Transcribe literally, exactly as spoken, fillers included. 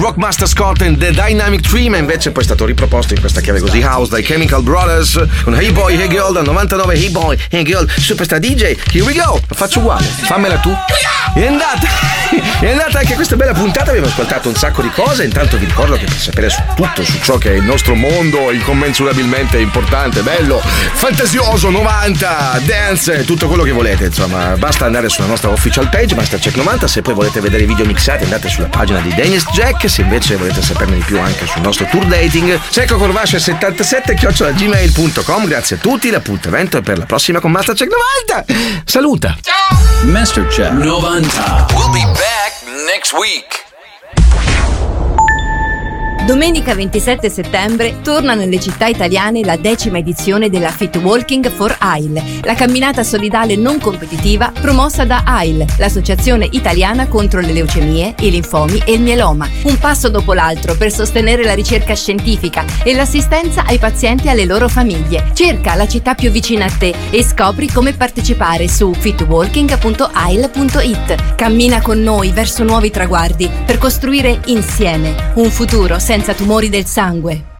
Rockmaster Scott and The Dynamic Tree, ma invece poi è stato riproposto in questa chiave così house dai Chemical Brothers con Hey Boy, Hey Girl dal novantanove. Hey Boy, Hey Girl, Superstar D J, here we go. Lo faccio uguale, fammela tu. È andata, è andata anche questa bella puntata, abbiamo ascoltato un sacco di cose. Intanto vi ricordo che per sapere su tutto, su ciò che è il nostro mondo incommensurabilmente importante, bello, fantasioso, novanta, dance, tutto quello che volete, insomma, basta andare sulla nostra official page Mastercheck novanta. Se poi volete vedere i video mixati andate sulla pagina di Dennis Jack. Se invece volete saperne di più anche sul nostro tour dating, cecco corvascia settantasette chiocciola gmail punto com. Grazie a tutti, l'appuntamento è per la prossima con Mastercheck novanta. Saluta. Ciao. Mastercheck novanta. We'll be back next week. Domenica ventisette settembre torna nelle città italiane la decima edizione della Fit Walking for A I L, la camminata solidale non competitiva promossa da A I L, l'associazione italiana contro le leucemie, i linfomi e il mieloma. Un passo dopo l'altro per sostenere la ricerca scientifica e l'assistenza ai pazienti e alle loro famiglie. Cerca la città più vicina a te e scopri come partecipare su fitwalking punto a i l punto i t. Cammina con noi verso nuovi traguardi per costruire insieme un futuro senza tumori del sangue.